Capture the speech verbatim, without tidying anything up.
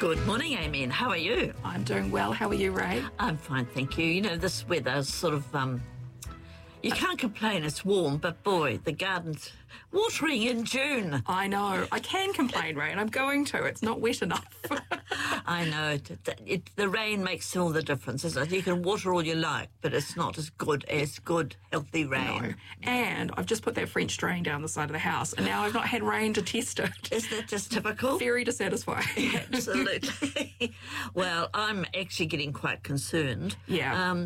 Good morning, Amy, and how are you? I'm doing well. How are you, Ray? I'm fine, thank you. You know, this weather's sort of, um, you can't complain, it's warm, but boy, the garden's watering in June. I know. I can complain, Ray, and I'm going to. It's not wet enough. I know. It, it, the rain makes all the difference, isn't it? You can water all you like, but it's not as good as good, healthy rain. No. And I've just put that French drain down the side of the house, and now I've not had rain to test it. Isn't that just typical? Very dissatisfying. Absolutely. Well, I'm actually getting quite concerned. Yeah. Um,